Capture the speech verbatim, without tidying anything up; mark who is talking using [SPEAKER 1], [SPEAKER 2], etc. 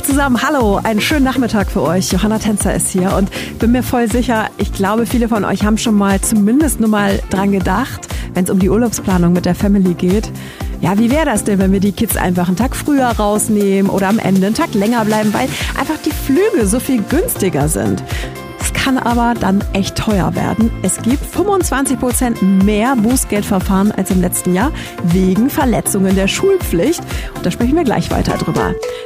[SPEAKER 1] zusammen, hallo, einen schönen Nachmittag für euch. Johanna Tänzer ist hier und bin mir voll sicher, ich glaube, viele von euch haben schon mal zumindest nur mal dran gedacht, wenn es um die Urlaubsplanung mit der Family geht. Ja, wie wäre das denn, wenn wir die Kids einfach einen Tag früher rausnehmen oder am Ende einen Tag länger bleiben, weil einfach die Flüge so viel günstiger sind. Es kann aber dann echt teuer werden. Es gibt fünfundzwanzig Prozent mehr Bußgeldverfahren als im letzten Jahr wegen Verletzungen der Schulpflicht. Und da sprechen wir gleich weiter drüber.